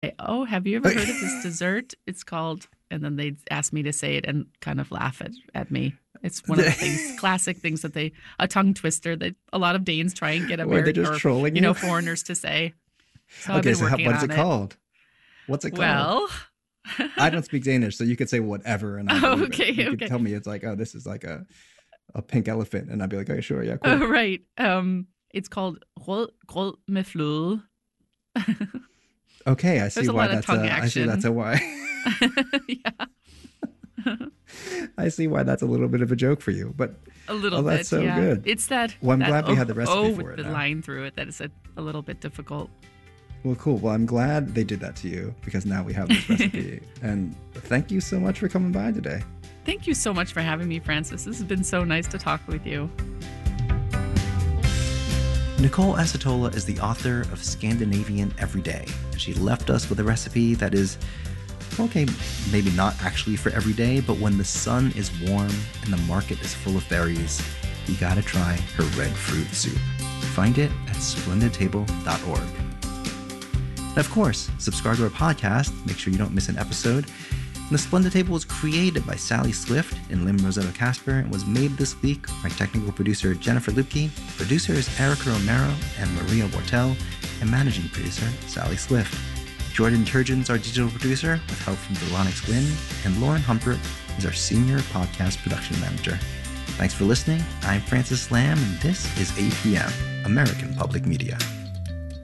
Oh, have you ever heard of this dessert? It's called, and then they'd ask me to say it and kind of laugh at me. It's one of the things, classic things that a tongue twister that a lot of Danes try and get Were they American just or, trolling you? foreigners to say. So I've Okay, been so working what is on it called? What's it called? Well, I don't speak Danish, so you could say whatever, and I believe okay, it. You okay. could tell me it's like, oh, this is like a pink elephant, and I'd be like, oh, sure, yeah, cool. Right. It's called grød med fløde. Okay, I see why that's a. I see that's a why. Yeah. I see why that's a little bit of a joke for you, but a little bit. That's so yeah. good. It's that. Well, I'm that, glad we had the recipe for with it. The now. line through it that is a little bit difficult. Well, cool. Well, I'm glad they did that to you because now we have this recipe. And thank you so much for coming by today. Thank you so much for having me, Francis. This has been so nice to talk with you. Nicole Acetola is the author of Scandinavian Everyday. She left us with a recipe that is, okay, maybe not actually for every day, but when the sun is warm and the market is full of berries, you gotta try her red fruit soup. Find it at splendidtable.org. And of course, subscribe to our podcast. Make sure you don't miss an episode. And the Splendid Table was created by Sally Swift and Lim Rosetta Casper and was made this week by technical producer Jennifer Lupke, producers Erica Romero and Maria Bortel, and managing producer Sally Swift. Jordan Turgeon's our digital producer with help from Delonix Wynn, and Lauren Humpert is our senior podcast production manager. Thanks for listening. I'm Francis Lamb, and this is APM, American Public Media.